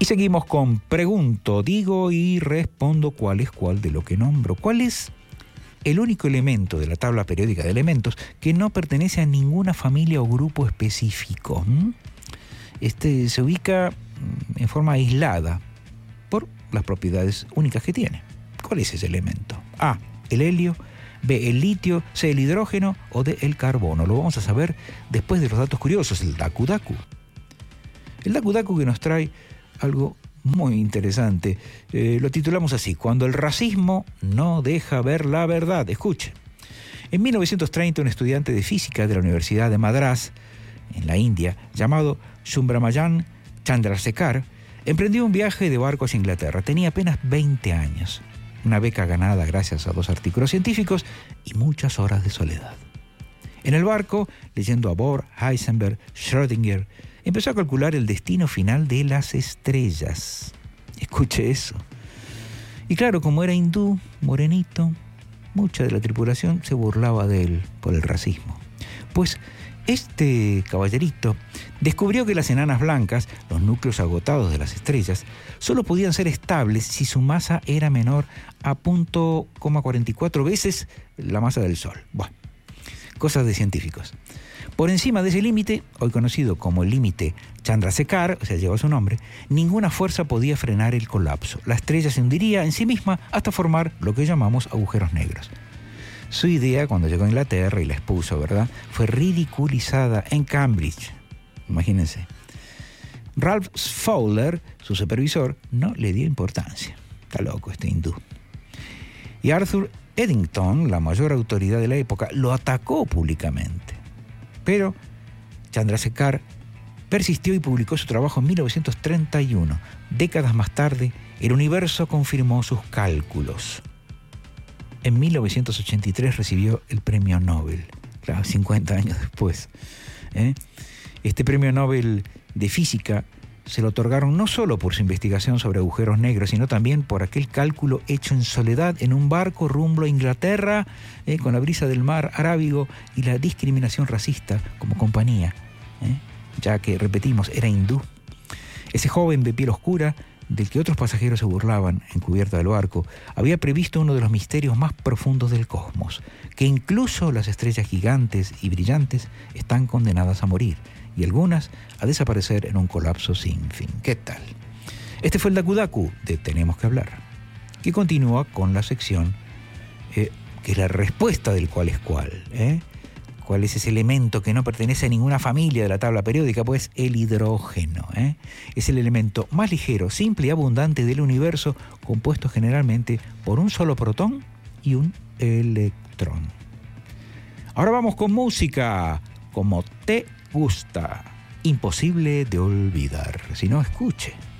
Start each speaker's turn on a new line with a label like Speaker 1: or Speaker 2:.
Speaker 1: Y seguimos con pregunto, digo y respondo cuál es cuál de lo que nombro. ¿Cuál es el único elemento de la tabla periódica de elementos que no pertenece a ninguna familia o grupo específico? Se ubica en forma aislada por las propiedades únicas que tiene. ¿Cuál es ese elemento? A, el helio, B, el litio, C, el hidrógeno o D, el carbono. Lo vamos a saber después de los datos curiosos, el Daku Daku. El Daku Daku que nos trae algo muy interesante. Lo titulamos así: cuando el racismo no deja ver la verdad. Escuche. En 1930, un estudiante de física de la Universidad de Madrás, en la India, llamado Subramanian Chandrasekhar, emprendió un viaje de barco hacia Inglaterra. Tenía apenas 20 años. Una beca ganada gracias a 2 artículos científicos y muchas horas de soledad. En el barco, leyendo a Bohr, Heisenberg, Schrödinger, empezó a calcular el destino final de las estrellas. Escuche eso. Y claro, como era hindú, morenito, mucha de la tripulación se burlaba de él por el racismo. Pues este caballerito descubrió que las enanas blancas, los núcleos agotados de las estrellas, solo podían ser estables si su masa era menor a 0.44 veces la masa del Sol. Bueno, cosas de científicos. Por encima de ese límite, hoy conocido como el límite Chandrasekhar, o sea, lleva su nombre, ninguna fuerza podía frenar el colapso. La estrella se hundiría en sí misma hasta formar lo que llamamos agujeros negros. Su idea, cuando llegó a Inglaterra y la expuso, ¿verdad?, fue ridiculizada en Cambridge. Imagínense. Ralph Fowler, su supervisor, no le dio importancia. Está loco este hindú. Y Arthur Eddington, la mayor autoridad de la época, lo atacó públicamente. Pero Chandrasekhar persistió y publicó su trabajo en 1931. Décadas más tarde, el universo confirmó sus cálculos. En 1983 recibió el premio Nobel, claro, 50 años después. Este premio Nobel de Física se lo otorgaron no solo por su investigación sobre agujeros negros, sino también por aquel cálculo hecho en soledad en un barco rumbo a Inglaterra, con la brisa del mar Arábigo y la discriminación racista como compañía, ya que, repetimos, era hindú. Ese joven de piel oscura, del que otros pasajeros se burlaban en cubierta del barco, había previsto uno de los misterios más profundos del cosmos, que incluso las estrellas gigantes y brillantes están condenadas a morir, y algunas a desaparecer en un colapso sin fin. ¿Qué tal? Este fue el Daku Daku de Tenemos que Hablar, que continúa con la sección que es la respuesta del cuál es cuál. ¿Cuál es ese elemento que no pertenece a ninguna familia de la tabla periódica? Pues el hidrógeno. Es el elemento más ligero, simple y abundante del universo, compuesto generalmente por un solo protón y un electrón. Ahora vamos con música, como te gusta. Imposible de olvidar. Si no, escuche.